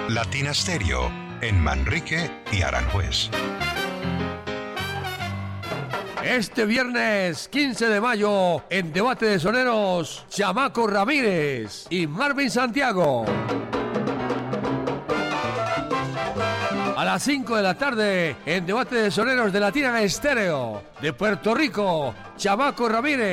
Latina Stereo, en Manrique y Aranjuez. Este viernes 15 de mayo, en Debate de Soneros, Chamaco Ramírez y Marvin Santiago. A las 5 de la tarde, en Debate de Soneros de Latina Estéreo, de Puerto Rico, Chamaco Ramírez